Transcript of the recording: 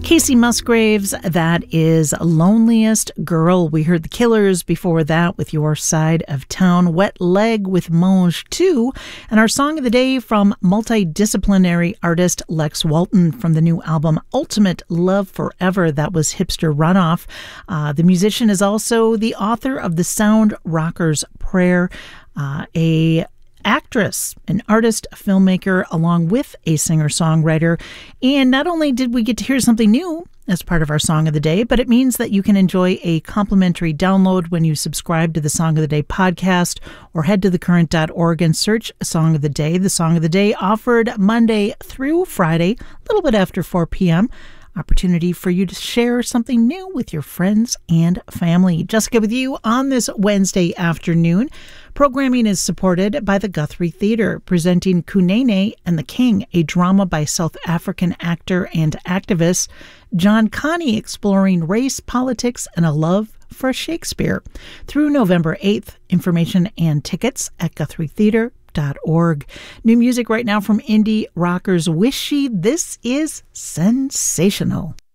Casey Musgraves, that is Loneliest Girl. We heard The Killers before that with Your Side of Town, Wet Leg with Mange 2, and our song of the day from multidisciplinary artist Lex Walton from the new album Ultimate Love Forever. That was Hipster Runoff. The musician is also the author of The Sound Rocker's Prayer, a actress, an artist, a filmmaker, along with a singer-songwriter. And not only did we get to hear something new as part of our Song of the Day, but it means that you can enjoy a complimentary download when you subscribe to the Song of the Day podcast or head to thecurrent.org and search Song of the Day. The Song of the Day offered Monday through Friday, a little bit after 4 p.m., opportunity for you to share something new with your friends and family. Jessica with you on this Wednesday afternoon. Programming is supported by the Guthrie Theatre, presenting Kunene and the King, a drama by South African actor and activist John Connie exploring race, politics, and a love for Shakespeare. Through November 8th, information and tickets at GuthrieTheatre.org. New music right now from indie rockers Wishy. This is sensational.